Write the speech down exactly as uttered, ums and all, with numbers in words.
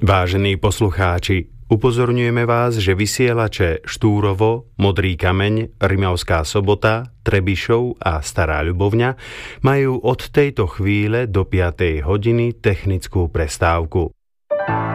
Vážení poslucháči, upozorňujeme vás, že vysielače Štúrovo, Modrý kameň, Rimavská Sobota, Trebišov a Stará Ľubovňa majú od tejto chvíle do piatej hodiny technickú prestávku.